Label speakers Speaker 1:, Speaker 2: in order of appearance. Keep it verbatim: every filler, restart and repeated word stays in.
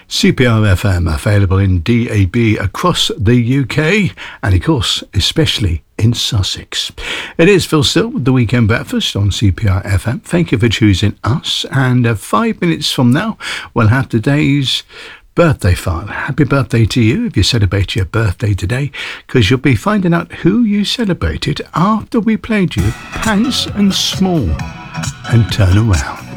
Speaker 1: C P R F M available in D A B across the U K and of course especially in Sussex. It is Phil Still with the Weekend Breakfast on C P R F M. Thank you for choosing us, and uh, five minutes from now we'll have today's birthday file. Happy birthday to you if you celebrate your birthday today, because you'll be finding out who you celebrated after we played you Pants and Small and Turn Around.